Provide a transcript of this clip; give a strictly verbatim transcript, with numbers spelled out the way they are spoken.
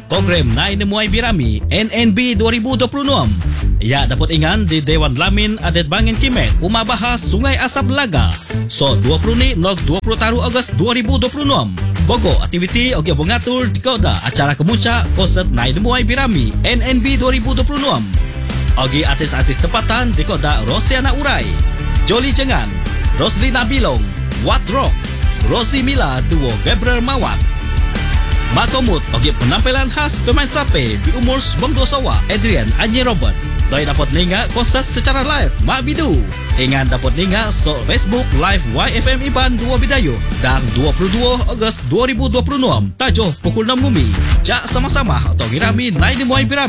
Program Nai Nemuai Birami N N B dua ribu dua puluh enam. Ia dapat ingan di Dewan Lamin Adat Bangin Kimet Umah Bahas Sungai Asap Laga. So dua puluh ni nog dua puluh taru Ogos dua ribu dua puluh enam. Bogo aktiviti ogi mengatur di koda acara kemuncak konsert Nai Nemuai Birami N N B dua ribu dua puluh enam. Ogi artis-artis tempatan di koda Rosiana Urai, Jolly Cengan, Roslina Bilong, Wat Rock, Rosie Mila duo Gabriel Mawat. Makomut ogi penampilan khas pemain sape di umur sembilan puluh sawa Adrian Anyi Robert. Doi dapat ninga konsert secara live Mak Bidu. Ingat dapat ninga so Facebook Live Y F M Iban dua Bidayu dan dua puluh dua Ogos dua ribu dua puluh enam. Tajuh pukul enam Bumi. Jak sama-sama atau Birami Nai Nemuai Birami.